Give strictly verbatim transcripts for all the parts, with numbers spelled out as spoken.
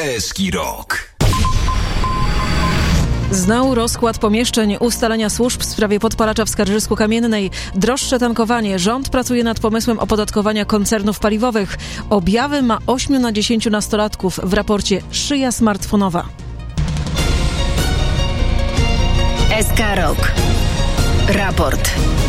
Eski Rok. Znał rozkład pomieszczeń, ustalenia służb w sprawie podpalacza w Skarżysku-Kamiennej, droższe tankowanie, rząd pracuje nad pomysłem opodatkowania koncernów paliwowych. Objawy ma ośmiu na dziesięciu nastolatków w raporcie Szyja smartfonowa. S K Rok. Raport.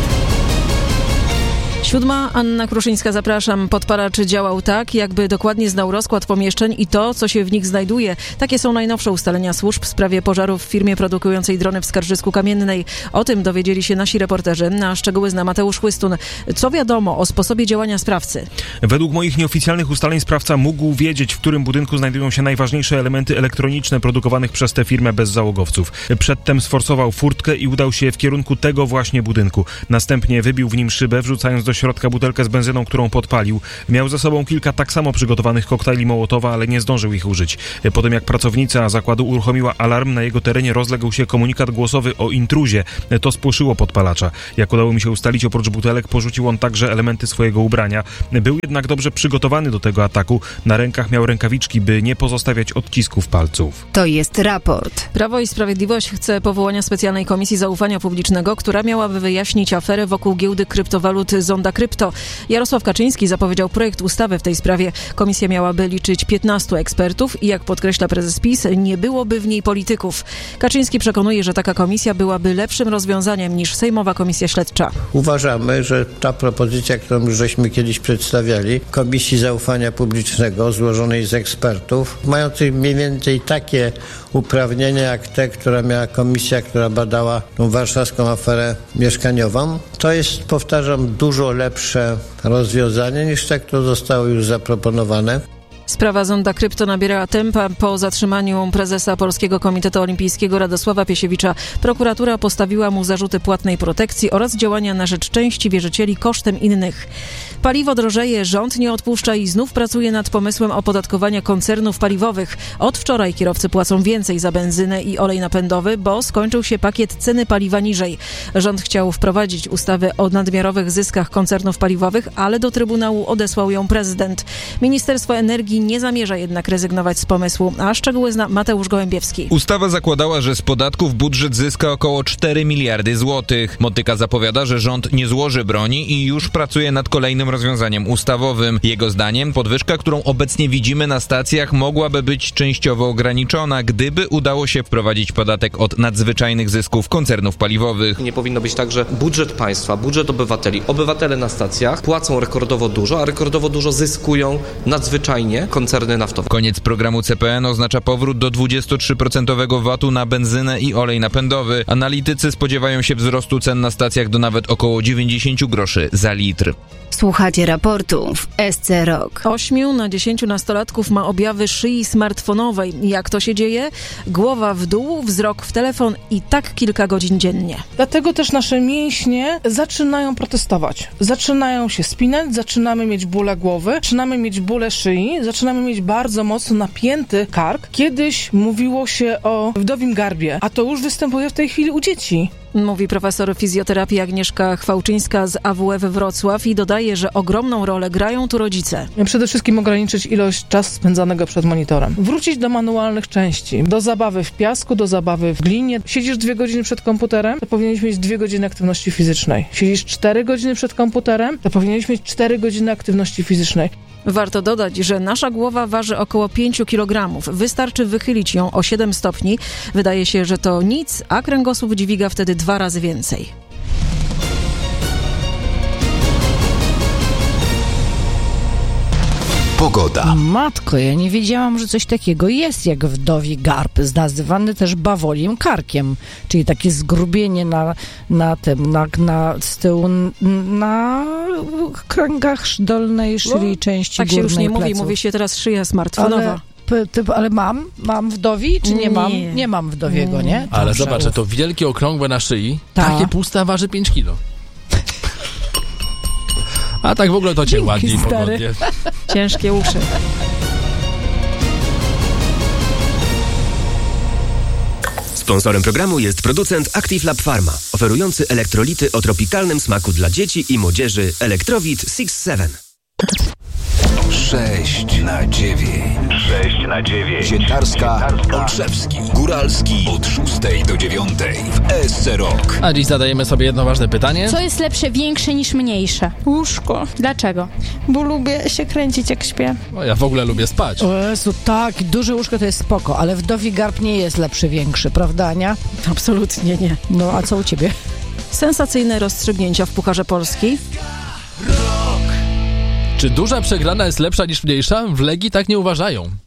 Siódma, Anna Kruszyńska, zapraszam. Podpalacz działał tak, jakby dokładnie znał rozkład pomieszczeń i to, co się w nich znajduje. Takie są najnowsze ustalenia służb w sprawie pożarów w firmie produkującej drony w Skarżysku-Kamiennej. O tym dowiedzieli się nasi reporterzy, a szczegóły zna Mateusz Chłystun. Co wiadomo o sposobie działania sprawcy? Według moich nieoficjalnych ustaleń sprawca mógł wiedzieć, w którym budynku znajdują się najważniejsze elementy elektroniczne produkowanych przez tę firmę bez załogowców. Przedtem sforsował furtkę i udał się w kierunku tego właśnie budynku. Następnie wybił w nim szybę, wrzucając do środka butelkę z benzyną, którą podpalił. Miał ze sobą kilka tak samo przygotowanych koktajli Mołotowa, ale nie zdążył ich użyć. Potem jak pracownica zakładu uruchomiła alarm, na jego terenie rozległ się komunikat głosowy o intruzie. To spłoszyło podpalacza. Jak udało mi się ustalić, oprócz butelek porzucił on także elementy swojego ubrania. Był jednak dobrze przygotowany do tego ataku. Na rękach miał rękawiczki, by nie pozostawiać odcisków palców. To jest raport. Prawo i Sprawiedliwość chce powołania specjalnej komisji zaufania publicznego, która miałaby wyjaśnić aferę wokół giełdy kryptowalut Zonda Krypto. Jarosław Kaczyński zapowiedział projekt ustawy w tej sprawie. Komisja miałaby liczyć piętnastu ekspertów i jak podkreśla prezes PiS, nie byłoby w niej polityków. Kaczyński przekonuje, że taka komisja byłaby lepszym rozwiązaniem niż sejmowa komisja śledcza. Uważamy, że ta propozycja, którą już żeśmy kiedyś przedstawiali, Komisji Zaufania Publicznego złożonej z ekspertów, mających mniej więcej takie uprawnienia jak te, które miała komisja, która badała tą warszawską aferę mieszkaniową, to jest, powtarzam, dużo lepsze rozwiązanie niż te, które zostały już zaproponowane. Sprawa Zonda Krypto nabierała tempa. Po zatrzymaniu prezesa Polskiego Komitetu Olimpijskiego Radosława Piesiewicza prokuratura postawiła mu zarzuty płatnej protekcji oraz działania na rzecz części wierzycieli kosztem innych. Paliwo drożeje, rząd nie odpuszcza i znów pracuje nad pomysłem opodatkowania koncernów paliwowych. Od wczoraj kierowcy płacą więcej za benzynę i olej napędowy, bo skończył się pakiet ceny paliwa niżej. Rząd chciał wprowadzić ustawę o nadmiarowych zyskach koncernów paliwowych, ale do Trybunału odesłał ją prezydent. Ministerstwo Energii nie zamierza jednak rezygnować z pomysłu, a szczegóły zna Mateusz Gołębiewski. Ustawa zakładała, że z podatków budżet zyska około cztery miliardy złotych. Motyka zapowiada, że rząd nie złoży broni i już pracuje nad kolejnym rozwiązaniem ustawowym. Jego zdaniem podwyżka, którą obecnie widzimy na stacjach, mogłaby być częściowo ograniczona, gdyby udało się wprowadzić podatek od nadzwyczajnych zysków koncernów paliwowych. Nie powinno być tak, że budżet państwa, budżet obywateli, obywatele na stacjach płacą rekordowo dużo, a rekordowo dużo zyskują nadzwyczajnie koncerny naftowe. Koniec programu C P N oznacza powrót do dwudziestu trzech procent vatu na benzynę i olej napędowy. Analitycy spodziewają się wzrostu cen na stacjach do nawet około dziewięćdziesiąt groszy za litr. Słuchacie raportu w S C Rok. Ośmiu na dziesięciu nastolatków ma objawy szyi smartfonowej. Jak to się dzieje? Głowa w dół, wzrok w telefon i tak kilka godzin dziennie. Dlatego też nasze mięśnie zaczynają protestować. Zaczynają się spinać, zaczynamy mieć bóle głowy, zaczynamy mieć bóle szyi, zaczynamy mieć bardzo mocno napięty kark. Kiedyś mówiło się o wdowim garbie, a to już występuje w tej chwili u dzieci. Mówi profesor fizjoterapii Agnieszka Chwałczyńska z A W F Wrocław i dodaje, że ogromną rolę grają tu rodzice. Przede wszystkim ograniczyć ilość czasu spędzanego przed monitorem. Wrócić do manualnych części, do zabawy w piasku, do zabawy w glinie. Siedzisz dwie godziny przed komputerem, to powinieneś mieć dwie godziny aktywności fizycznej. Siedzisz cztery godziny przed komputerem, to powinieneś mieć cztery godziny aktywności fizycznej. Warto dodać, że nasza głowa waży około pięciu kilogramów. Wystarczy wychylić ją o siedem stopni. Wydaje się, że to nic, a kręgosłup dźwiga wtedy dwa razy więcej. Pogoda. Matko, ja nie wiedziałam, że coś takiego jest jak wdowi garb, nazywany też bawolim karkiem, czyli takie zgrubienie na, na tym, na, na, z tyłu, na kręgach dolnej szyi, no, części tak górnej się już nie pleców. mówi, mówi się teraz szyja smartfonowa. Ale... Ty, ale mam? Mam wdowi, czy nie, nie mam? Nie mam wdowiego, nie? Ale Dobrze. Zobacz, to wielkie, okrągłe na szyi, Ta. takie puste waży pięć kilo. A tak w ogóle to cię ładniej pogodnie. Ciężkie uszy. Sponsorem programu jest producent Active Lab Pharma, oferujący elektrolity o tropikalnym smaku dla dzieci i młodzieży Elektrowit sześć siedem. sześć na dziewięć. sześć na dziewięć. Sientarska, Olszewski, Góralski od szóstej do dziewiątej w E S C Rock. A dziś zadajemy sobie jedno ważne pytanie. Co jest lepsze, większe niż mniejsze? Łóżko. Dlaczego? Bo lubię się kręcić jak śpię. No, ja w ogóle lubię spać. O Jezu, tak, duże łóżko to jest spoko, ale wdowi garb nie jest lepszy, większy, prawda, Ania? Absolutnie nie. No, a co u ciebie? Sensacyjne rozstrzygnięcia w Pucharze Polski. Czy duża przegrana jest lepsza niż mniejsza? W Legii tak nie uważają.